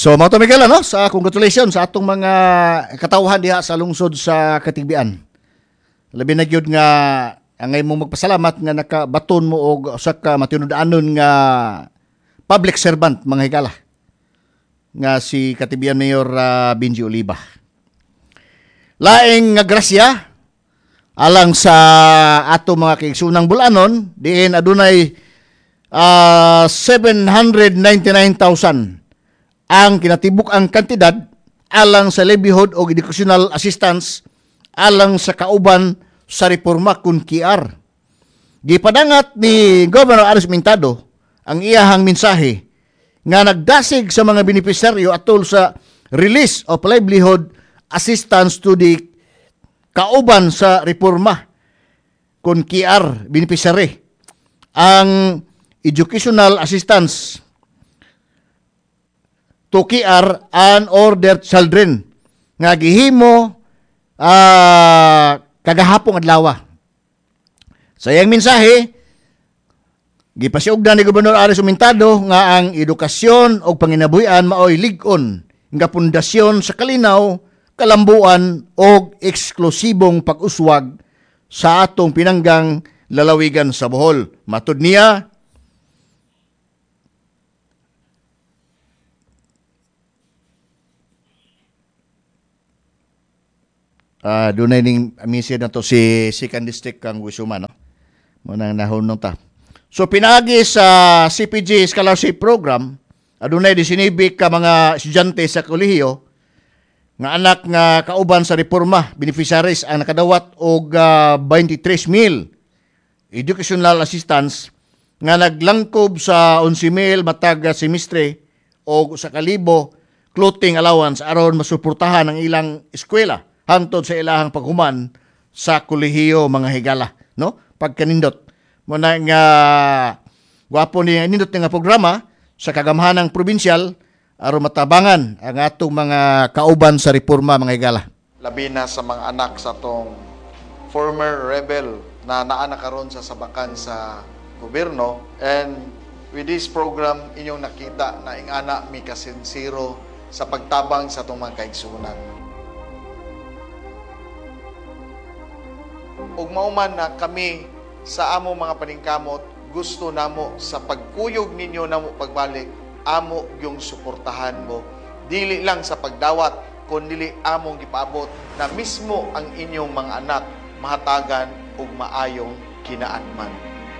So, mga Miguel, ano? Congratulations sa atong mga katawhan diha sa lungsod sa Katigbian. Labi na gyud nga angay mo magpasalamat nga nakabaton mo og usa ka matinud-anon nga public servant mga higala nga si Katigbian Mayor Benji Oliva. Laing nga grasya alang sa ato mga kaigsunang bulanon diin adunay 799,000 ang kinatibuk ang kantidad alang sa livelihood o educational assistance alang sa kauban sa reforma kun QR. Gipadangat ni Governor Aris Mintado ang iyahang mensahe nga nagdasig sa mga benepisaryo atol sa release of livelihood assistance to the kauban sa reforma kun QR beneficiary. Ang educational assistance to QR unordered children nga gihimo kagahapong adlaw. Sa iyang mensahe, gipasiugdan ni Gobernador Aris Mintado nga ang edukasyon o panginabuhian maoy lig-on nga pundasyon sa kalinaw, kalambuan o eksklusibong pag-uswag sa atong pinanggang lalawigan sa Bohol. Matud niya, dunay ning amisya na to si Second District kang Wisuma, no? Munang nahunong ta. So pinagi sa CPG Scholarship Program, adunay 19 ka mga estudyante sa kolehiyo nga anak nga kauban sa reforma beneficiaries ang nakadawat og 23,000 educational assistance nga naglangkob sa 11,000 matag semestre o sa kalibo clothing allowance aron masuportahan ang ilang eskwela hangtod sa ilahang paghuman sa kolehiyo mga higala, no? Pagkanindot mo na nga gwapo ni nindot nga programa sa kagamhanang probinsyal aron matabangan ang atong mga kauban sa reforma mga higala. Labi na sa mga anak sa tong former rebel na naa karon sa sabakan sa gobyerno, and with this program inyong nakita na ingana mi kasinsiro sa pagtabang sa atong mga kaigsunan. Ug mauman na kami sa amo mga paningkamot, gusto namo sa pagkuyog ninyo namo pagbalik, amo yung suportahan mo. Dili lang sa pagdawat, kundi among gipaabot na mismo ang inyong mga anak mahatagan ug maayong kinaatman.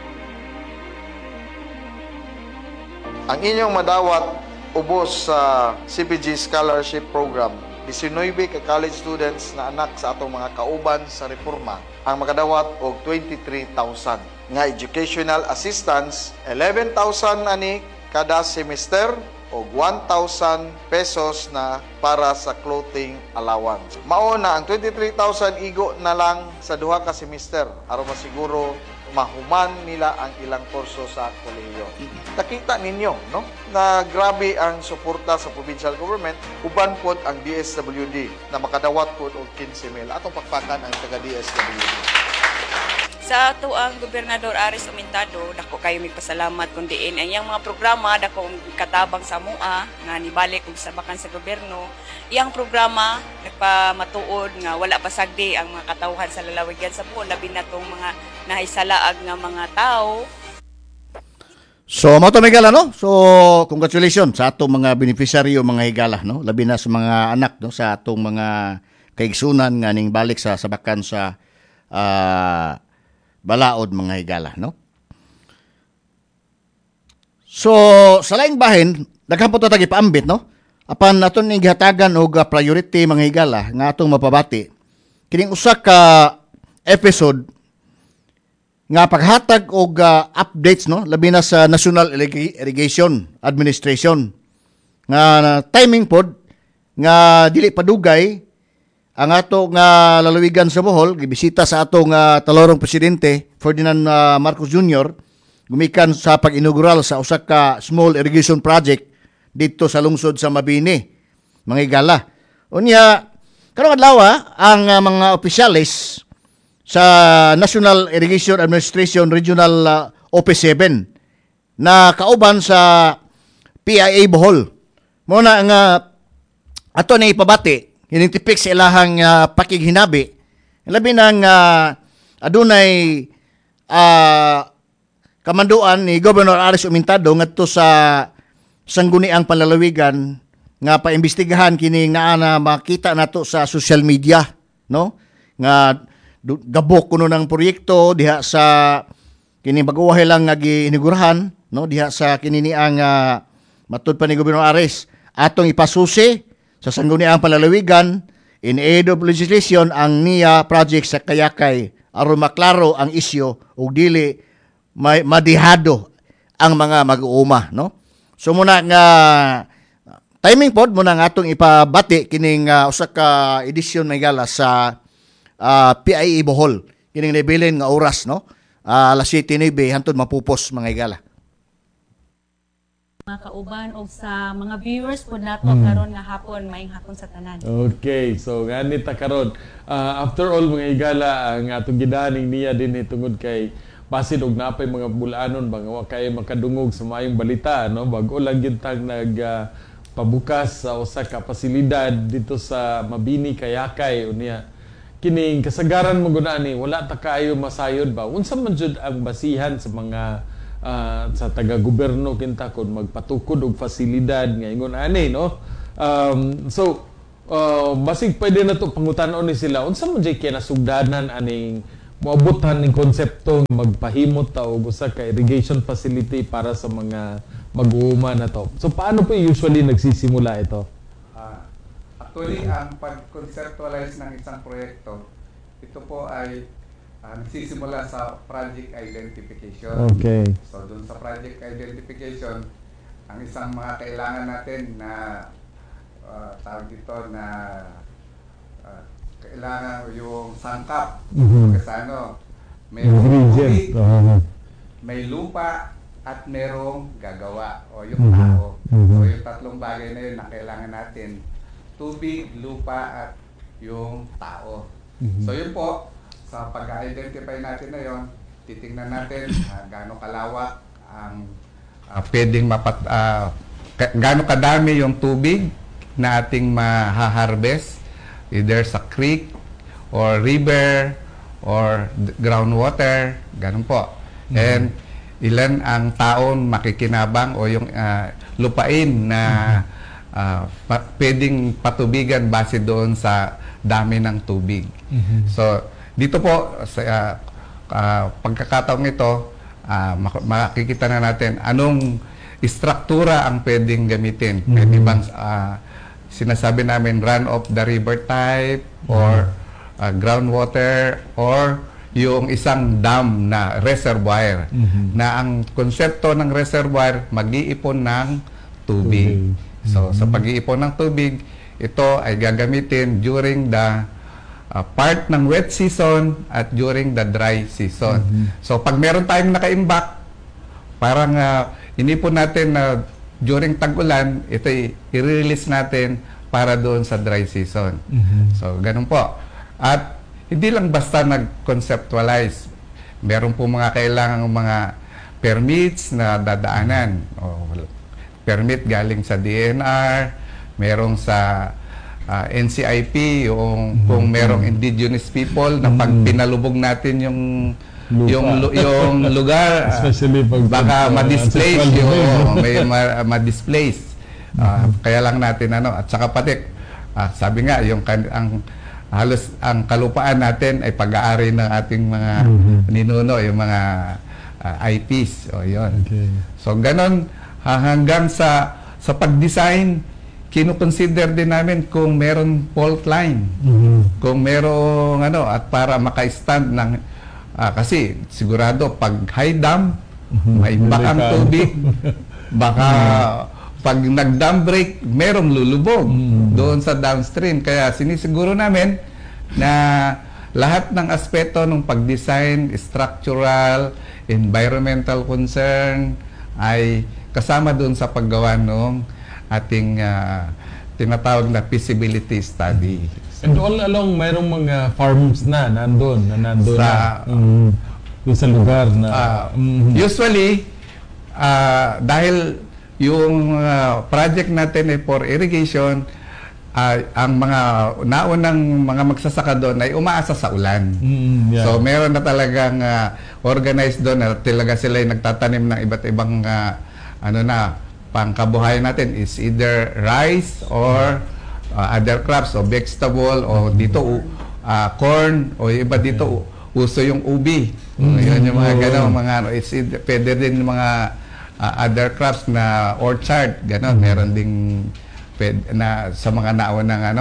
Ang inyong madawat ubos sa CPG Scholarship Program, 19 ka college students na anak sa atong mga kauban sa reforma ang makadawat og 23,000 nga educational assistance, 11,000 ani kada semester o 1,000 pesos na para sa clothing allowance. Mao na ang 23,000 igo na lang sa duha ka semester aron masiguro mahuman nila ang ilang kurso sa kolehiyo. Nakita ninyo, no? Na grabe ang suporta sa provincial government, uban pod ang DSWD na makadawat pod og 15,000. Atong pakpakan ang taga DSWD. Sa ato ang Gobernador Aris Mintado, dako kayo magpasalamat kung diin ang iyang mga programa, dako katabang sa mua nga nibalik og sabakan sa gobyerno. Iyang programa nagpamatuod nga wala pasagdi ang mga katawhan sa lalawigan sa Bohol, labi na tong mga nahisalaag nga mga tao. So, mga Miguel, ano? So, congratulations sa atong mga beneficiaryo mga higala, no? Labi na sa mga anak, no? Sa atong mga kaigsunan nga ning balik sa sabakan sa balaod mga higala, no? So, sa laing bahin, daghang po tagi paambit, no? Apan aton ning gihatagan og priority mga higala nga atong mapabati. Kining usa ka episode nga paghatag og updates, no, labi na sa National Irrigation Administration nga timing pod nga dili padugay ang ato nga lalawigan sa Bohol, gibisita sa ato nga talorong presidente Ferdinand Marcos Jr. gumikan sa pag-inaugural sa usa ka small irrigation project dito sa lungsod sa Mabini mga higala. Unya karong adlaw ang mga opisyalis sa National Irrigation Administration Regional OP7 na kauban sa PIA Bohol Muna nga ato na ipabati hinintipik sa ilahang pakighinabi. Labi nang adunay kamanduan ni Governor Aris Umintado ngadto sa sangguniang panlalawigan nga paimbestigahan kini nga makita nato sa social media, no? Nga gabok kuno ng proyekto diha sa kini baguwahay lang nga giinigurahan, no? Diha sa kini niang matud pa ni Governor Aris atong ipasusi sa sangguniang panlalawigan in aid of legislation ang NIA project sa Kayakay aron maklaro ang isyu ug dili madihado ang mga mag-uuma, no? So muna nga timing pod muna nga atong ipabati kining usa ka edisyon may gala sa PIE Bohol kining nibilin nga oras, no? Alas 7:09 hantod mapupos mga igala. Mga kauban o sa mga viewers po nato karon nga hapon, maayong hapon sa tanan. Okay, so ganit ta karon. After all mga igala ang atong gidaning niya din tungod kay basid og napay mga bulanon ba nga kay makadungog sa maayong balita, no? Bag-o lang gyud tag pabukas sa usa ka pasilidad dito sa Mabini, Kayakay unya. Kining kasagaran mo guna ni wala ta kaayo masayod ba? Unsa man jud ang basihan sa mga sa taga-gobyerno kinta kon magpatukod og pasilidad nga ingon ani, no? Basig pwede na to pangutanon ni sila unsa man jay kinasugdanan aning moabutan ning konsepto magpahimot ta og usa ka irrigation facility para sa mga mag-uuma na to. So paano po usually nagsisimula ito? Actually, ang pag-conceptualize ng isang proyekto, ito po ay nagsisimula sa project identification. Okay. So, dun sa project identification, ang isang mga kailangan natin na tawag dito na kailangan yung sangkap. Kasi may tubig, may lupa, at merong gagawa o yung tao. So, yung tatlong bagay na yun na kailangan natin. Tubig, lupa, at yung tao. So, yun po. Sa pag-identify natin na yon, titingnan natin gaano kalawak ang pwedeng gaano kadami yung tubig na ating maha-harvest either sa creek or river or groundwater, ganun po. And ilan ang taon makikinabang o yung lupain na pwedeng patubigan base doon sa dami ng tubig. So, dito po sa pagkakataong ito, makikita na natin anong istruktura ang pwedeng gamitin. Pwede bang sinasabi namin run of the river type or groundwater or yung isang dam na reservoir na ang konsepto ng reservoir mag-iipon ng tubig. So sa pag-iipon ng tubig, ito ay gagamitin during the part ng wet season at during the dry season. So pag meron tayong nakaimbak, parang inipon natin na during tag-ulan, ito i-release natin para doon sa dry season. So ganun po. At hindi lang basta nag-conceptualize. Meron po mga kailangang mga permits na dadaanan. Permit galing sa DNR, merong sa NCIP, yung kung merong indigenous people na pag pinalubog natin yung lugar, especially pag baka ma-displace may ma-displace. Kaya lang natin at saka pati sabi nga yung halos ang kalupaan natin ay pag-aari ng ating mga ninuno, yung mga IPs o yon. So ganon hanggang sa pag-design, kino-consider din namin kung meron fault line, kung merong at para maka-stand ng kasi sigurado pag high dam maimbak ang tubig, baka pag nag-dam break merong lulubog doon sa downstream. Kaya sinisiguro namin na lahat ng aspeto ng pag-design, structural, environmental concern ay kasama doon sa paggawa ng ating tinatawag na feasibility study. And all along, mayroong mga farms na nandun sa lugar na... Usually, dahil yung project natin ay for irrigation. Ang mga naunang mga magsasaka doon ay umaasa sa ulan. Yeah. So meron na talagang organized doon na talaga sila ay nagtatanim ng iba't ibang pangkabuhayan natin is either rice or other crops o vegetable o dito corn o iba dito uso yung ubi. Yan yung mga ganun, mga it's pwede din mga other crops na orchard, gano'n. Meron ding na sa mga naunang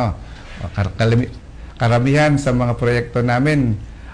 karamihan sa mga proyekto namin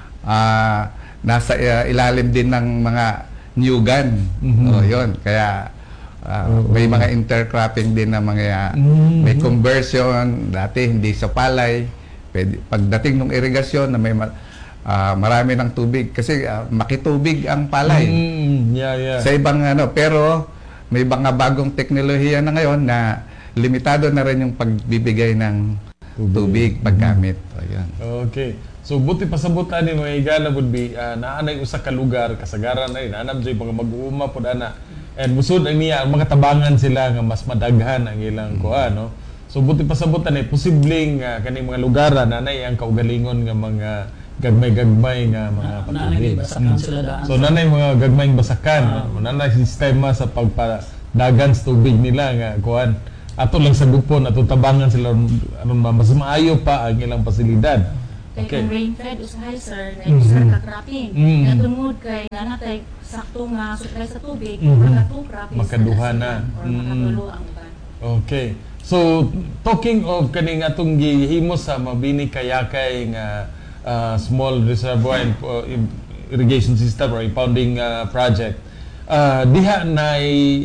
nasa ilalim din ng mga new gun. Yun, kaya may mga intercropping din na mga may conversion dati hindi sa palay. Pagdating ng irigasyon na may marami ng tubig kasi makitubig ang palay. Sa ibang pero may mga bagong teknolohiya na ngayon na limitado na rin yung pagbibigay ng tubig paggamit. Ayan. Okay. So buti pasabutan ni mga igala would be naanay usa ka lugar kasagaran na rin anam joy mga mag-uuma pod ana. And musud ang niya mga tabangan sila nga mas madaghan ang ilang kuha, no. So buti pasabutan ay posibleng kaning mga lugar nanay ang kaugalingon nga mga gagmay-gagmay nga mga patubig. So nanay mga gagmayng basakan, nanay sistema sa pagpadagan sa tubig nila nga kuan. Ato lang sa gupon, ato tabangan sila mas maayo pa ang ilang pasilidad. Okay. Kung rain-fed usahay, sir, na start ka cropping. Natungod kay nanatay sakto nga supply sa tubig, makatong cropping makaduha na. Or makatulo ang uban. Okay. So, talking of kaning atong gihimo sa Mabini Kayakay nga small reservoir and irrigation system or impounding project, diha na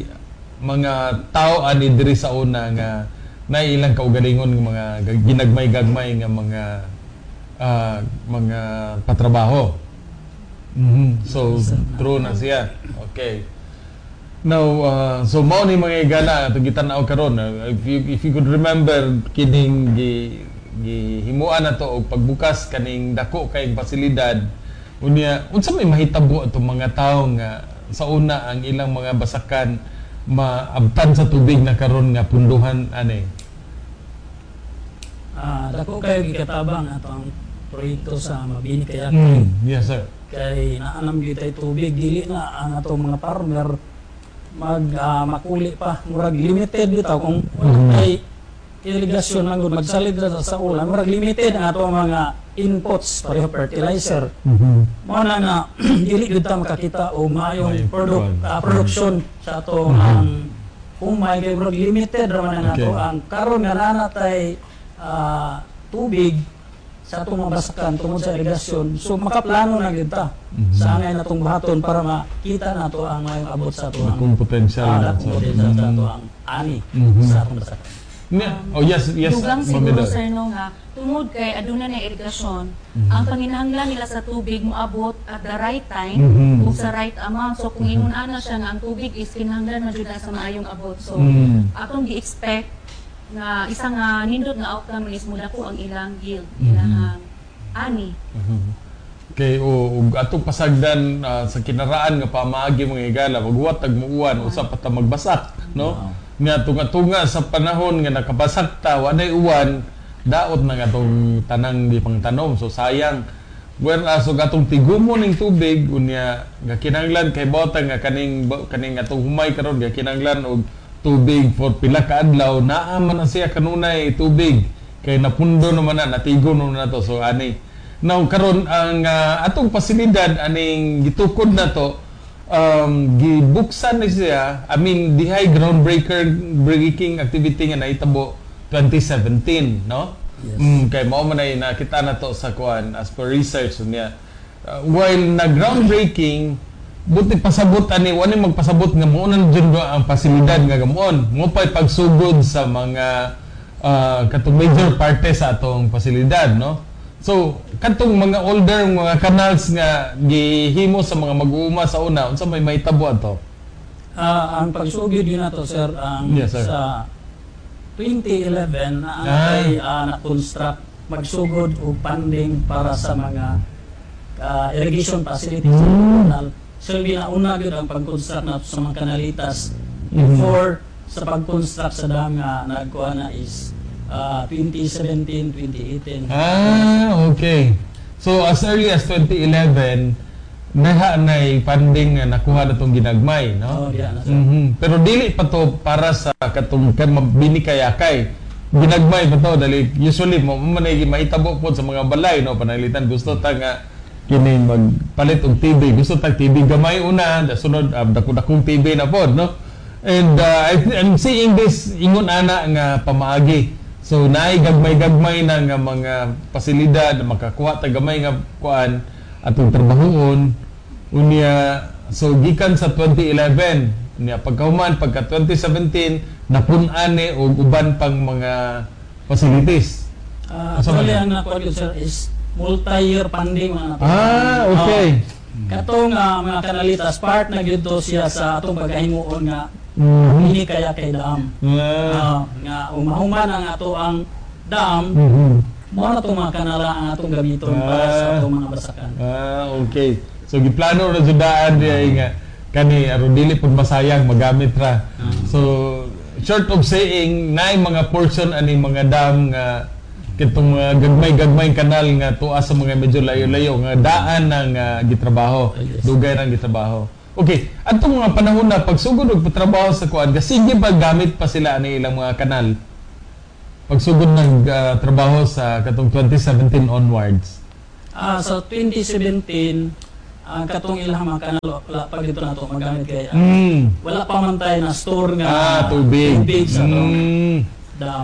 mga tao ani diri sa una nga na ilang kaugalingon ng mga ginagmay-gagmay nga mga patrabaho. So true na siya. Okay. Now so mao ni mga igala atong gitan-aw karon, if you could remember kining gihimuan nato og pagbukas kaning dako kay pasilidad unya unsa may mahitabo atong mga tawo nga sa una ang ilang mga basakan maabtan sa tubig na karon nga punduhan ani. Dako kayo gikatabang atong proyekto sa Mabini Kayakay. Yes sir. Kay naanam gyud tay tubig dili na ang atong mga farmer makuli pa murag limited bitaw kung ay irrigation man gud magsalid sa ulan murag limited ang atong mga inputs pareho fertilizer. Mao na dili gud ta makakita og maayong production sa atong umay kay murag limited ra man nato ang karon nga nanatay tubig sa atong mga basakan tungod sa irrigation. So makaplano na gid ta sa angay natong bahaton para makita nato ang maayong abot sa atong potensyal sa atong ani sa atong basakan. Yes, Dugang siguro sir no nga tungod kay aduna na irigasyon, ang panginahanglan nila sa tubig moabot at the right time ug sa right amount. So kung ingon ana siya nga ang tubig is kinahanglan man jud sa maayong abot. So atong gi-expect nga isang nindot nga outcome is mudako ang ilang yield, ilang ani. Okay, ug atong pasagdan sa kinaraan nga pamaagi mga igala, maghuwat tag muuwan usa pa ta magbasak, no? Nga tunga-tunga sa panahon nga nakabasak ta wa nay uwan, daot na nga tong tanang di pangtanom. So sayang. Whereas atong tigumon ning tubig unya nga kinahanglan kay botang nga kaning atong humay karon nga kinahanglan og tubig for pila ka adlaw, naa man na siya kanunay tubig kay napundo naman na natigo na to. So ani now karon ang atong pasilidad aning gitukod na to gibuksan na siya. I mean dihay breaking activity nga nahitabo 2017, no? Yes. Kay mao man ay nakita na to sa kuan as per research niya. While na groundbreaking buti pasabot ani wani magpasabot nga mo nan jud ang pasilidad nga gamon mo pay pagsugod sa mga katong major parte sa atong pasilidad, no? So katong mga older mga canals nga gihimo sa mga mag-uuma sa una unsa may mahitabo ato? Ang pagsugod yun nato sir sa 2011 ay na-construct magsugod og funding para sa mga irrigation facilities sa kanal. So binauna gyud ang pag-construct nato sa mga kanalitas for sa pag-construct sa dam nga nagkuha na is 2017, 2018. Okay. So as early as 2011, naha na funding nga nakuha na itong ginagmay, no? Diyan na sir. Pero dili pa to para sa katong binikayakay. Ginagmay pa to dali usually mo manay mahitabo po sa mga balay, no? Panalitan gusto ta nga kini magpalit og TV, gusto ta TV gamay una, sunod dako-dakong TV na pod, no? And I'm seeing this ingon ana nga pamaagi. So naay gagmay-gagmay na nga mga pasilidad na makakuha ta gamay nga kuan atong trabahoon unya. So gikan sa 2011 niya pagkahuman pagka 2017 napun-an ni og uban pang mga facilities. Actually ang nakuha ko sir is multi-year funding mga Okay. Katong mga kanalitas part na gyud to siya sa atong pagkahimuon nga ini kaya kay dam. Nga umahuman ang ato ang dam, mo na itong mga kanala ang atong gamiton para sa atong mga basakan. Okay. So giplano ra jud daan diay nga kani aron dili pud masayang magamit ra. So short of saying naay mga portion ani mga dam nga kitong mga gagmay kanal nga tuwa sa mga medyo layo-layo nga daan ng gitrabaho, dugay nang gitrabaho. Okay, atong mga panahon na pagsugod og patrabaho sa kuan, sige ba gamit pa sila ani ilang mga kanal? Pagsugod ng trabaho sa katong 2017 onwards. Sa 2017 ang katong ilang mga kanal wala pa dito nato magamit kay wala pa man tayo na store nga tubig sa dam.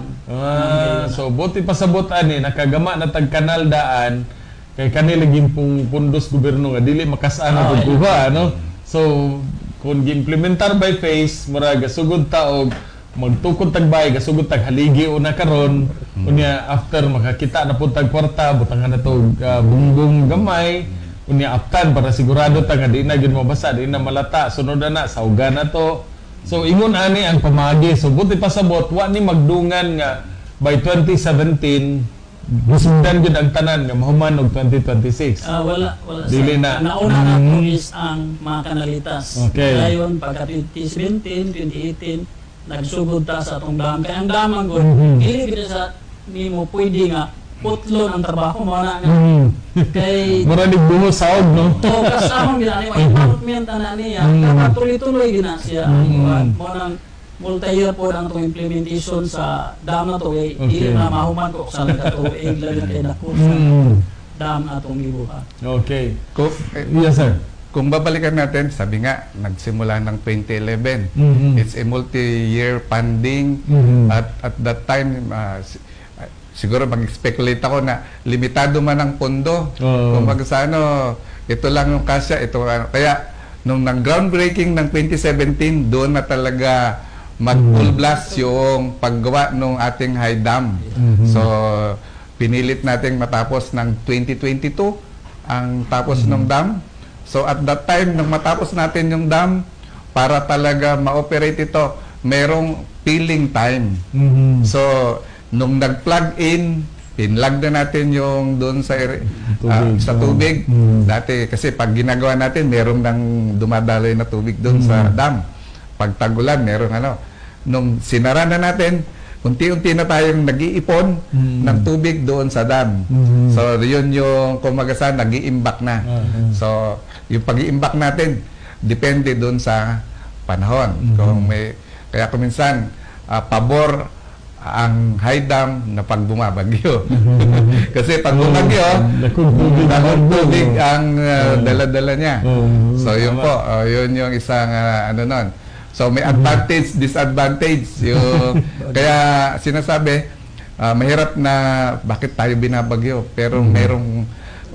So buti pasabot ani nakagama na tag kanal daan kay kanila laging pundos gobyerno nga dili makasaan na pagkuha, no? So kung gi-implementar by phase mura gasugod ta og magtukod tag bay gasugod tag haligi una karon unya after makakita na pud tag kwarta butangan na to bungbong gamay unya aptan para sigurado ta nga di na gyud mabasa di na malata sunod na saugan na to. So ingon ani ang pamagi. So buti pasabot wa ni magdungan nga by 2017 gisundan gyud ang tanan nga mahuman og 2026. Wala dili na. Nauna na to is ang mga kanalitas. Okay. Dayon pagka 2017, 2018 nagsugod ta sa atong dam. Kaya ang dam ang dili gid sa nimo pwede nga putlon ang trabaho mo na nga. Kay muranig buhos saog, no? Kasama gid ani may department ana niya. Tuloy-tuloy gid na siya. Mo nang multi-year po ang itong implementation sa dam na ito. Hindi na mahuman ko sa lang ito. Lalo kay dako sa dam na itong ibuha. Okay. Yes, sir. Kung babalikan natin, sabi nga, nagsimula ng 2011. It's a multi-year funding. At that time, siguro mag-speculate ako na limitado man ang pondo. Kung magsano, ito lang yung kasya. Kaya, nung nag-groundbreaking ng 2017, doon na talaga mag-full blast yung paggawa ng ating high dam. So, pinilit natin matapos ng 2022 ang tapos ng dam. So, at that time, nung matapos natin yung dam, para talaga ma-operate ito, merong peeling time. So, nung nag-plug in, pinlag na natin yung doon sa tubig. Dati, kasi pag ginagawa natin, merong nang dumadaloy na tubig doon sa dam. Pag tagulan, meron nung sinara na natin, unti-unti na tayong nag-iipon ng tubig doon sa dam. So, yun yung kumagasan, nag-iimbak na. So, yung pag-iimbak natin, depende doon sa panahon. Kaya kuminsan, pabor ang high dam na pag bumabagyo. Kasi pag bumagyo, dakong tubig ang dala-dala niya. So, yun po, yun yung isang nun. So may advantage, disadvantage. Kaya sinasabi, mahirap na bakit tayo binabagyo. Pero merong,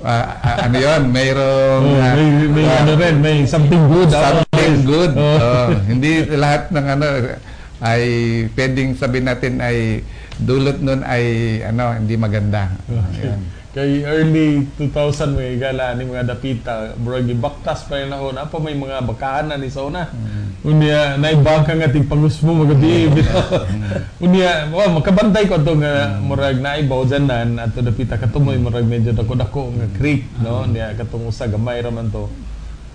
may something good. Something good. Hindi lahat ng ay pwedeng sabihin natin ay dulot nun ay hindi maganda. Kay early 2000 may gala ni mga dapita bro gibaktas pa na hon apa may mga bakahan ni sauna unya naibangka nga tigpangusmo magabi unya makabantay ko to nga murag naibaw janan ato dapita katumoy murag medyo dako-dako nga creek no niya katong usa gamay ra man to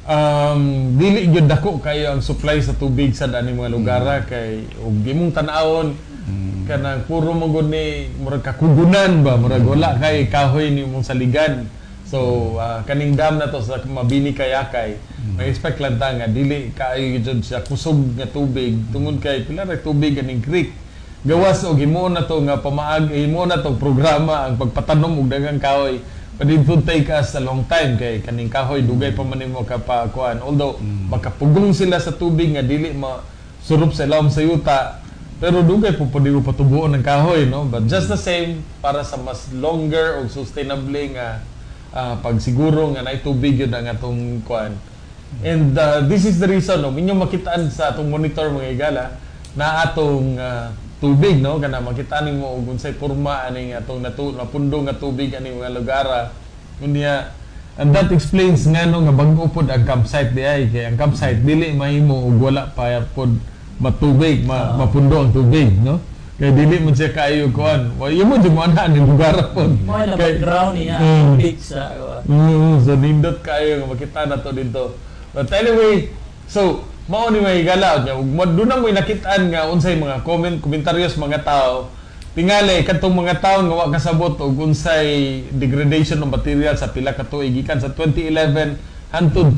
dili gyud dako kayo ang supply sa tubig sa dani mga lugar kay ug imong tan-awon kanang puro mo gud ni murag kakugunan ba murag wala kay kahoy ni mong saligan. So kaning dam na to sa Mabini Kayakay may expect lang ta nga dili kaayo gyud siya kusog nga tubig tungod kay pila ra tubig aning creek. Gawas og himo na to nga pamaag himo na to programa ang pagpatanom og daghang kahoy. But it would take us a long time kay kaning kahoy dugay pa man nimo kapakuan. Although makapugong sila sa tubig nga dili masurup sa ilawom sa yuta, pero dugay po pwede mo patubuon ng kahoy, no? But just the same para sa mas longer o sustainable nga pagsiguro nga naay tubig yun ang atong kuan. And this is the reason no minyo makitaan sa atong monitor mga igala na atong tubig, no, kana makita nimo og unsay porma ani atong napundo nga tubig ani mga lugar unya. And that explains ngano nga bag-o pod ang campsite diay kay ang campsite dili mahimo og wala pa pod matubig mapundo ang tubig, no, kay dili man siya kaayo kuan wa mo jud mo ana ni lugar pod mo na background niya big sa so nindot kaayo nga makita nato dito. But anyway, so mao ni may gala nya ug doon na mo nakitaan nga unsay mga komentaryos mga tao tingali kadtong mga tao nga wa kasabot og unsay degradation ng material sa pila ka tuig gikan sa 2011 hangtod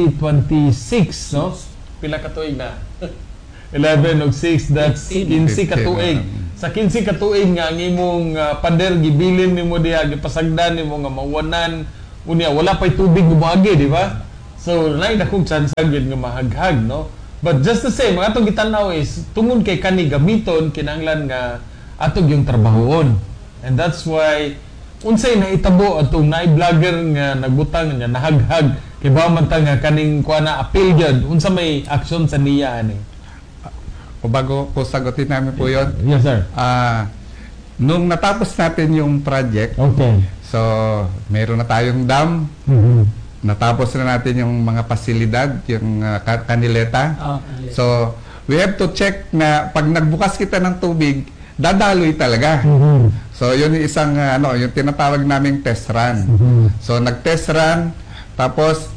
2026, no, pila ka tuig na 11 ug 6 that's 15 ka tuig. Sa 15 ka tuig nga ang imong pader gibilin nimo diha gipasagdan nimo nga mawanan unya wala pay tubig gumagi, di ba? So, naay dakong chance gyud nga mahaghag, no? But just the same, ang atong gitanaw is tungod kay kani gamiton kinahanglan nga atong yung trabahoon. And that's why unsay naitabo atong naay vlogger nga nagbutang nga nahaghag kay ba man ta nga kaning kuana appeal gyud unsa may action sa niya ani. O bago ko sagutin namin po 'yon. Yes, sir. Nung natapos natin yung project, okay. So meron na tayong dam. Natapos na natin yung mga pasilidad, yung kanileta. So, we have to check na pag nagbukas kita ng tubig, dadaloy talaga. So, yun yung isang, yung tinatawag naming test run. So, nag-test run, tapos,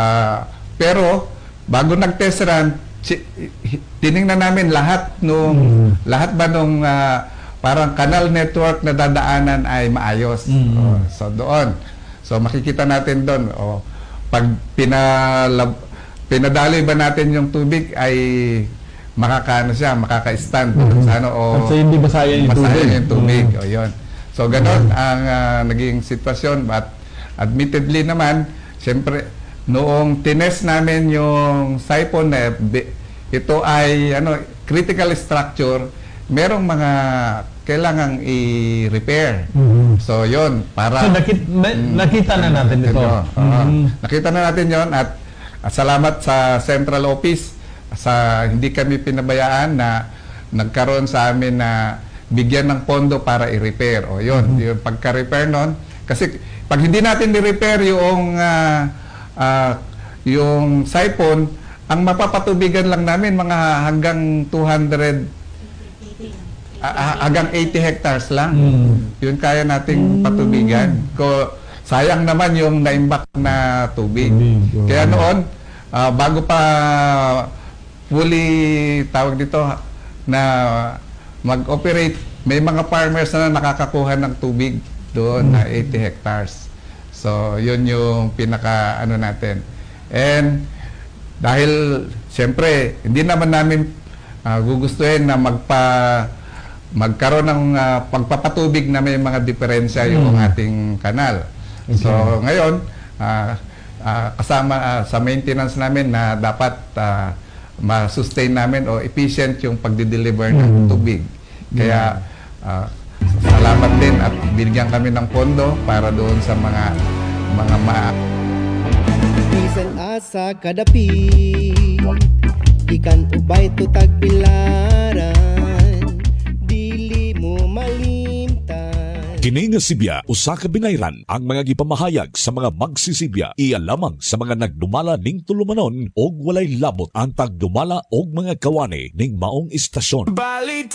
pero, bago nag-test run, tiningnan namin lahat ba nung parang canal network na dadaanan ay maayos. So, doon. So, makikita natin doon, pag pinadaloy ba natin yung tubig ay makaka-stand so hindi basayan yung tubig. O yun. So ganon ang naging sitwasyon, but admittedly naman siyempre noong tinest namin yung siphon na ito ay critical structure, merong mga kailangang i-repair. So, yun. So, nakita na natin ito. Nakita na natin yon at salamat sa central office sa hindi kami pinabayaan na nagkaroon sa amin na bigyan ng pondo para i-repair. O, yun. Yung pagka-repair nun. Kasi, pag hindi natin i-repair yung siphon, ang mapapatubigan lang namin mga hanggang 200 hanggang 80 hectares lang. Yun kaya nating patubigan. Sayang naman yung naimbak na tubig. Kaya noon, bago pa fully tawag dito na mag-operate, may mga farmers na nakakakuha ng tubig doon na 80 hectares. So, yun yung pinaka natin. And dahil siyempre, hindi naman namin gugustuhin na magkaroon ng pagpapatubig na may mga diferensya yung ating kanal. Okay. So ngayon, kasama sa maintenance namin na dapat ma-sustain namin o efficient yung pagdi-deliver ng tubig. Kaya salamat din at binigyan kami ng pondo para doon sa mga bisan asa kadapi ikan ubay tutag pilaran Kini nga Sibya usa ka binayran ang mga gipamahayag sa mga magsisibya iya lamang sa mga nagdumala ning tulumanon og walay labot ang pagdumala og mga kawani ning maong istasyon.